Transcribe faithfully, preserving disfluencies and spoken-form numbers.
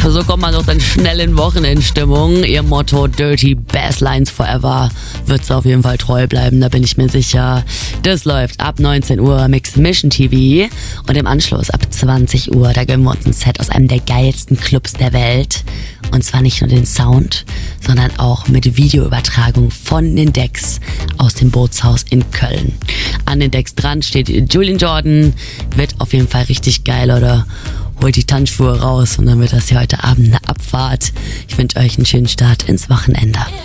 So kommt man doch dann schnell in Wochenendstimmung. Ihr Motto Dirty Basslines Forever wird auf jeden Fall treu bleiben, da bin ich mir sicher. Das läuft ab neunzehn Uhr Mix Mission T V und im Anschluss ab zwanzig Uhr, da gönnen wir uns ein Set aus einem der geilsten Clubs der Welt. Und zwar nicht nur den Sound, sondern auch mit Videoübertragung von den Decks aus dem Bootshaus in Köln. An den Decks dran steht Julian Jordan, wird auf jeden Fall richtig geil, oder? Holt die Tanzschuhe raus und dann wird das hier heute Abend eine Abfahrt. Ich wünsche euch einen schönen Start ins Wochenende.